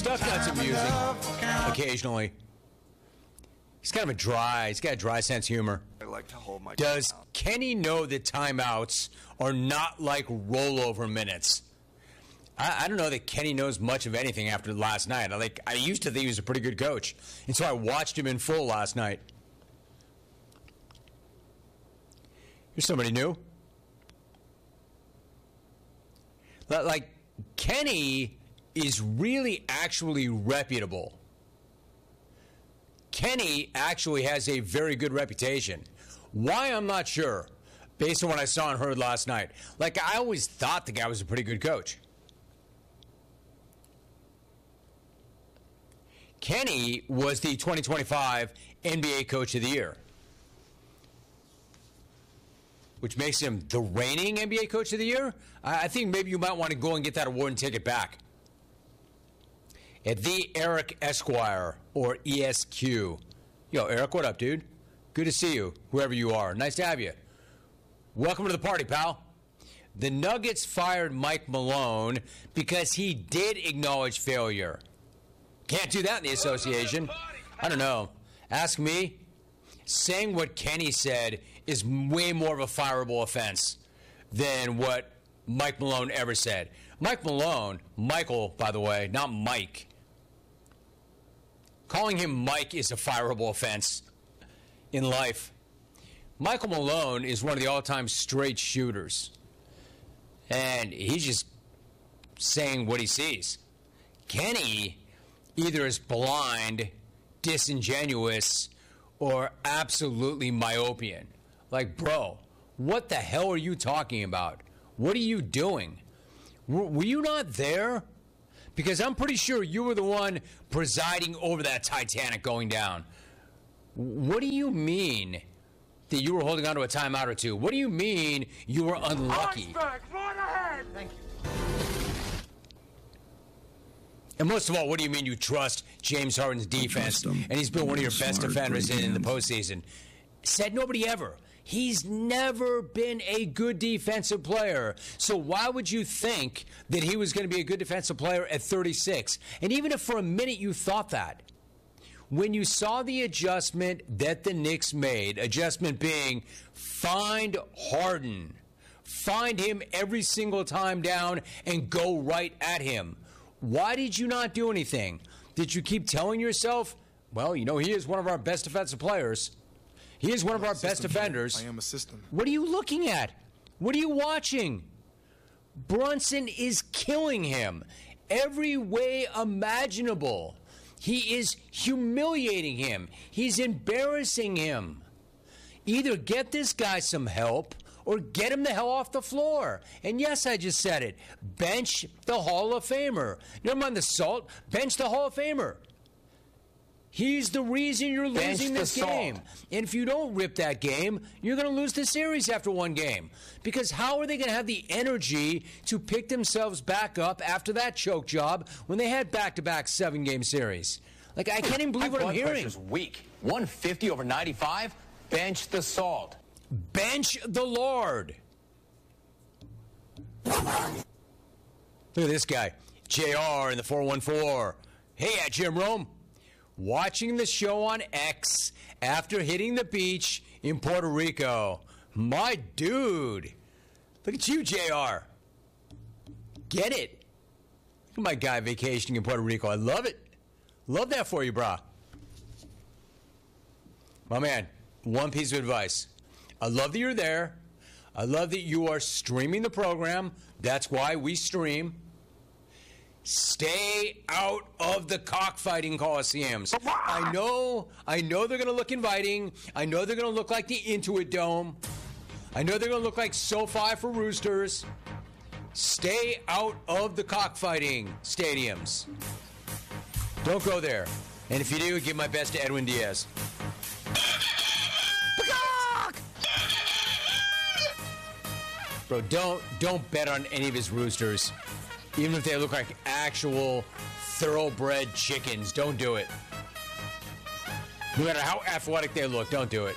Duck Nut's amusing occasionally. He's kind of he's got a dry sense of humor. I like to hold my Does Kenny know that timeouts are not like rollover minutes? I don't know that Kenny knows much of anything after last night. I used to think he was a pretty good coach, and so I watched him in full last night. Here's somebody new. Like, Kenny is really actually reputable. Kenny actually has a very good reputation. Why, I'm not sure, based on what I saw and heard last night. Like, I always thought the guy was a pretty good coach. Kenny was the 2025 NBA Coach of the Year, which makes him the reigning NBA Coach of the Year. I think maybe you might want to go and get that award and take it back. At the Eric Esquire, or ESQ. Yo, Eric, what up, dude? Good to see you, whoever you are. Nice to have you. Welcome to the party, pal. The Nuggets fired Mike Malone because he did acknowledge failure. Can't do that in the association. I don't know. Ask me. Saying what Kenny said is way more of a fireable offense than what Mike Malone ever said. Mike Malone, Michael, by the way, not Mike. Calling him Mike is a fireable offense in life. Michael Malone is one of the all-time straight shooters. And he's just saying what he sees. Kenny either is blind, disingenuous, or absolutely myopian. Like, bro, what the hell are you talking about? What are you doing? Were you not there? Because I'm pretty sure you were the one presiding over that Titanic going down. What do you mean that you were holding on to a timeout or two? What do you mean you were unlucky? Right ahead. Thank you. And most of all, what do you mean you trust James Harden's defense? And he's been one of your best defenders in the postseason. Said nobody ever. He's never been a good defensive player. So why would you think that he was going to be a good defensive player at 36? And even if for a minute you thought that, when you saw the adjustment that the Knicks made, adjustment being find Harden, find him every single time down and go right at him, why did you not do anything? Did you keep telling yourself, well, you know, he is one of our best defensive players. He is one of our best defenders. I am a system. What are you looking at? What are you watching? Brunson is killing him every way imaginable. He is humiliating him. He's embarrassing him. Either get this guy some help or get him the hell off the floor. And yes, I just said it. Bench the Hall of Famer. Never mind the salt. Bench the Hall of Famer. He's the reason you're losing this game. And if you don't rip that game, you're going to lose the series after one game. Because how are they going to have the energy to pick themselves back up after that choke job when they had back-to-back 7-game series? Like, I can't even believe what I'm hearing. Pressure's weak. 150 over 95. Bench the salt. Bench the Lord. Look at this guy. JR in the 414. Hey, at Jim Rome. Watching the show on X after hitting the beach in Puerto Rico. My dude. Look at you, JR. Get it. Look at my guy vacationing in Puerto Rico. I love it. Love that for you, brah. My man, one piece of advice. I love that you're there. I love that you are streaming the program. That's why we stream. Stay out of the cockfighting coliseums. I know they're going to look inviting. I know they're going to look like the Intuit Dome. I know they're going to look like SoFi for Roosters. Stay out of the cockfighting stadiums. Don't go there. And if you do, give my best to Edwin Diaz. Bro, don't bet on any of his Roosters. Even if they look like actual thoroughbred chickens, don't do it. No matter how athletic they look, don't do it.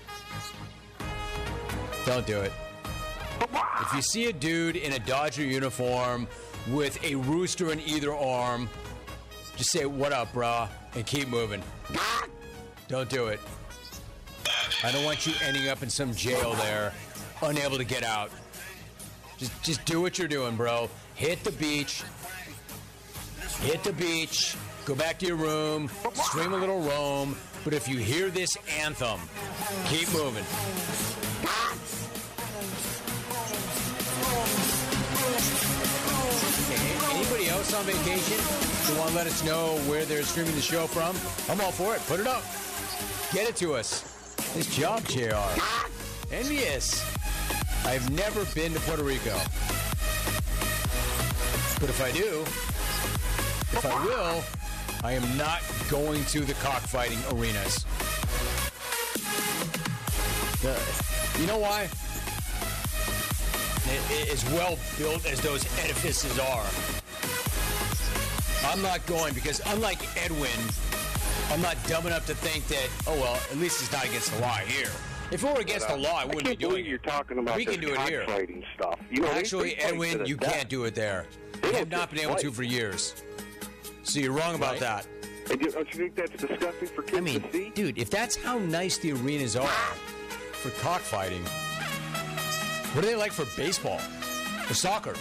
Don't do it. If you see a dude in a Dodger uniform with a rooster in either arm, Just say, what up, brah, and keep moving. Don't do it. I don't want you ending up in some jail there, unable to get out. Just do what you're doing, bro. Hit the beach. Hit the beach. Go back to your room. Stream a little Rome. But if you hear this anthem, keep moving. Okay, anybody else on vacation who want to let us know where they're streaming the show from? I'm all for it. Put it up. Get it to us. Nice job, JR. Envious. I've never been to Puerto Rico. But if I do, if I will, I am not going to the cockfighting arenas. You know why? As well built as those edifices are, I'm not going because, unlike Edwin, I'm not dumb enough to think that, oh, well, at least it's not against the law here. If it were against the law, I wouldn't be doing it. You're talking about we can do it here. Stuff. You know, actually, Edwin, you can't do it there. I have not been able to for years. So you're wrong about that. Don't you think that's disgusting for kids to see? Dude, if that's how nice the arenas are for cockfighting, what are they like for baseball or soccer?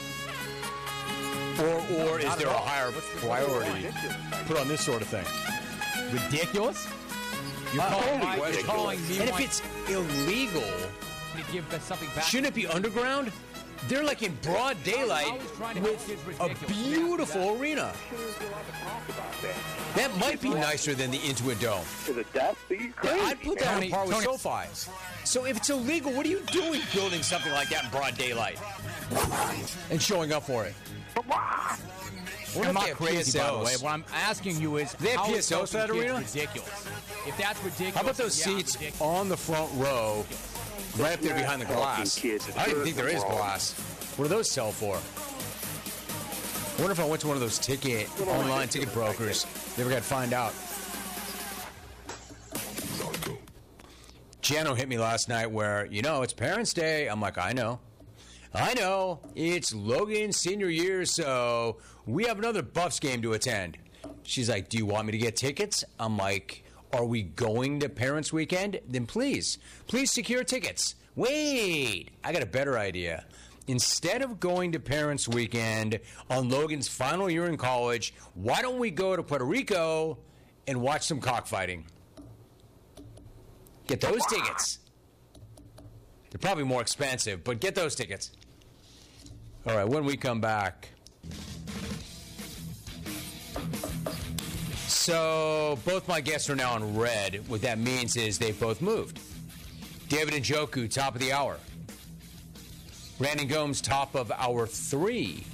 Or is there a higher priority put on this sort of thing? Ridiculous? You're calling me. And if it's illegal, to give something back, shouldn't it be underground? They're like in broad daylight with a beautiful arena. That might be nicer than the Intuit Dome. To the death? I'd put that on par with SoFi. So if it's illegal, what are you doing building something like that in broad daylight and showing up for it? I'm not crazy, by the way. What I'm asking you is, they have how PSOs for that arena? Ridiculous. If that's ridiculous, how about those seats on the front row, right up there behind the glass? I don't even think there is glass. What do those sell for? I wonder if I went to one of those online ticket brokers. Never got to find out. Jano hit me last night where, it's Parents' Day. I'm like, I know. It's Logan's senior year, so we have another Buffs game to attend. She's like, do you want me to get tickets? I'm like, are we going to Parents' Weekend? Then please secure tickets. Wait, I got a better idea. Instead of going to Parents' Weekend on Logan's final year in college, why don't we go to Puerto Rico and watch some cockfighting? Get those tickets. They're probably more expensive, but get those tickets. All right, when we come back. So both my guests are now on red. What that means is they've both moved. David Njoku, top of the hour. Brandon Gomes, top of hour 3.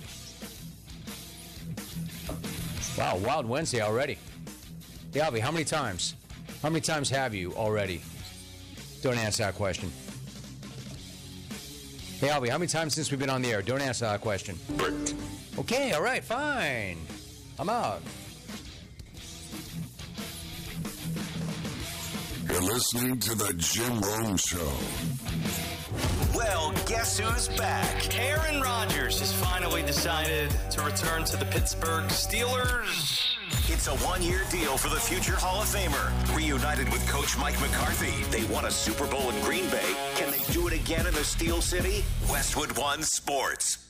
Wow, Wild Wednesday already. Hey, Albie, how many times? How many times have you already? Don't answer that question. Hey, Albie, how many times since we've been on the air? Don't answer that question. Okay, all right, fine. I'm out. You're listening to the Jim Rome Show. Well, guess who's back? Aaron Rodgers has finally decided to return to the Pittsburgh Steelers. It's a one-year deal for the future Hall of Famer. Reunited with Coach Mike McCarthy, they won a Super Bowl in Green Bay. Can they do it again in the Steel City? Westwood One Sports.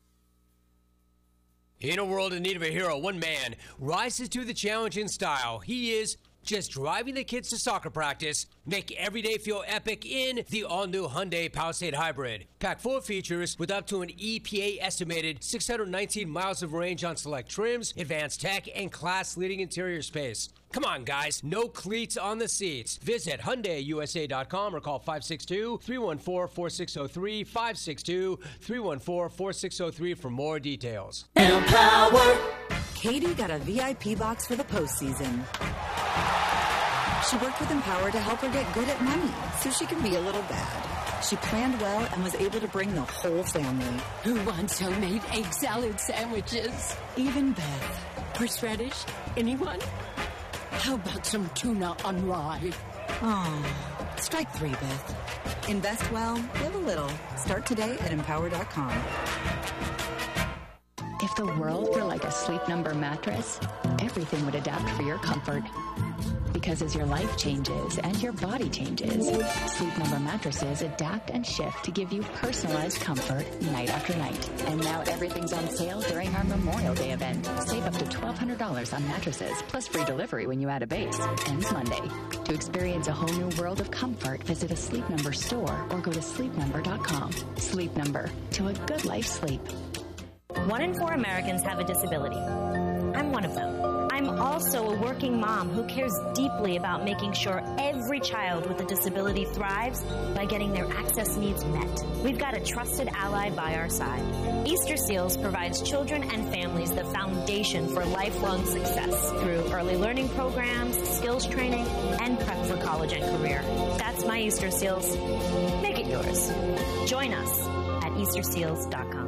In a world in need of a hero, one man rises to the challenge in style. He is just driving the kids to soccer practice, make every day feel epic in the all-new Hyundai Palisade Hybrid. Packed full of features with up to an EPA-estimated 619 miles of range on select trims, advanced tech, and class-leading interior space. Come on, guys. No cleats on the seats. Visit HyundaiUSA.com or call 562-314-4603, 562-314-4603 for more details. Empower! Katie got a VIP box for the postseason. She worked with Empower to help her get good at money so she could be a little bad. She planned well and was able to bring the whole family. Who wants homemade egg salad sandwiches? Even Beth. Horseradish? Anyone? How about some tuna on rye? Oh, strike 3, Beth. Invest well, live a little. Start today at Empower.com. If the world were like a Sleep Number mattress, everything would adapt for your comfort. Because as your life changes and your body changes, Sleep Number mattresses adapt and shift to give you personalized comfort night after night. And now everything's on sale during our Memorial Day event. Save up to $1,200 on mattresses, plus free delivery when you add a base. Ends Monday. To experience a whole new world of comfort, visit a Sleep Number store or go to sleepnumber.com. Sleep Number. To a good life sleep. 1 in 4 Americans have a disability. I'm one of them. I'm also a working mom who cares deeply about making sure every child with a disability thrives by getting their access needs met. We've got a trusted ally by our side. Easter Seals provides children and families the foundation for lifelong success through early learning programs, skills training, and prep for college and career. That's my Easter Seals. Make it yours. Join us at EasterSeals.com.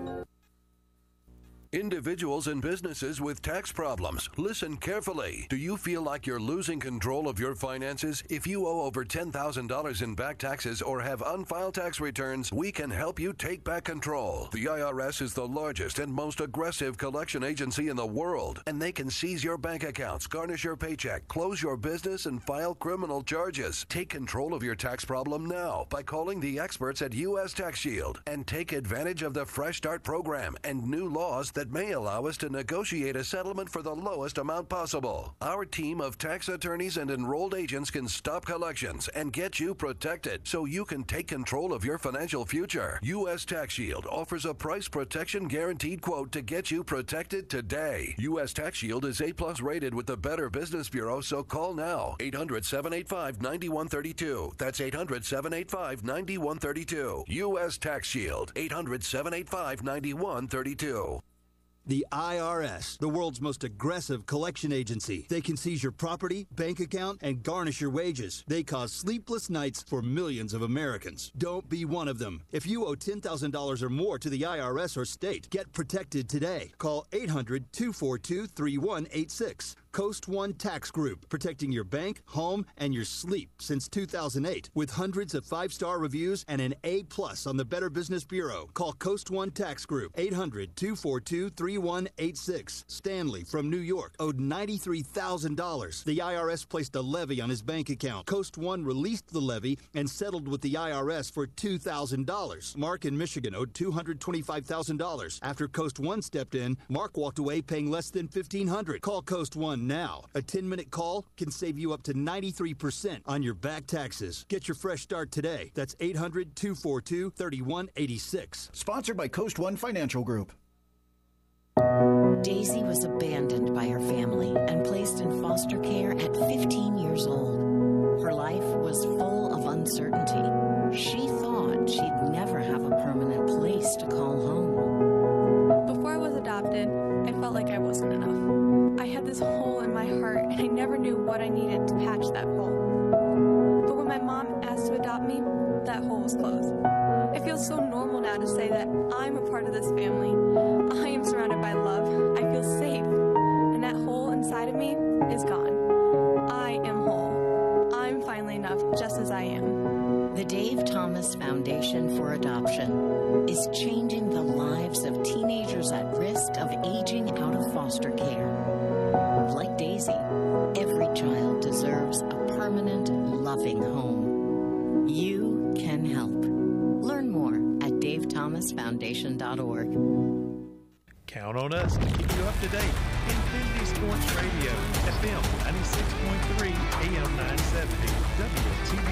Individuals and businesses with tax problems, listen carefully. Do you feel like you're losing control of your finances? If you owe over $10,000 in back taxes or have unfiled tax returns, we can help you take back control. The IRS is the largest and most aggressive collection agency in the world, and they can seize your bank accounts, garnish your paycheck, close your business, and file criminal charges. Take control of your tax problem now by calling the experts at U.S. Tax Shield and take advantage of the Fresh Start program and new laws that may allow us to negotiate a settlement for the lowest amount possible. Our team of tax attorneys and enrolled agents can stop collections and get you protected so you can take control of your financial future. U.S. Tax Shield offers a price protection guaranteed quote to get you protected today. U.S. Tax Shield is A+ rated with the Better Business Bureau, so call now. 800-785-9132. That's 800-785-9132. U.S. Tax Shield. 800-785-9132. The IRS, the world's most aggressive collection agency. They can seize your property, bank account, and garnish your wages. They cause sleepless nights for millions of Americans. Don't be one of them. If you owe $10,000 or more to the IRS or state, get protected today. Call 800-242-3186. Coast One Tax Group, protecting your bank, home, and your sleep since 2008. With hundreds of 5-star reviews and an A+ on the Better Business Bureau. Call Coast One Tax Group, 800-242-3186. Stanley from New York owed $93,000. The IRS placed a levy on his bank account. Coast One released the levy and settled with the IRS for $2,000. Mark in Michigan owed $225,000. After Coast One stepped in, Mark walked away paying less than $1,500. Call Coast One now. A 10-minute call can save you up to 93% on your back taxes. Get your fresh start today. That's 800-242-3186. Sponsored by Coast One Financial Group. Daisy was abandoned by her family and placed in foster care at 15 years old. Her life was full of uncertainty. She thought she'd never have a permanent place to call home. Before I was adopted, I felt like I wasn't enough. I had this hole in my heart, and I never knew what I needed to patch that hole. But when my mom asked to adopt me, that hole was closed. It feels so normal now to say that I'm a part of this family. I am surrounded by love. I feel safe. And that hole inside of me is gone. I am whole. I'm finally enough just as I am. The Dave Thomas Foundation for Adoption is changing the lives of teenagers at risk of aging out of foster care. Like Daisy, every child deserves a permanent, loving home. You can help. Learn more at davethomasfoundation.org. Count on us to keep you up to date. Infinity Sports Radio, FM 96.3, AM 970, WTBN.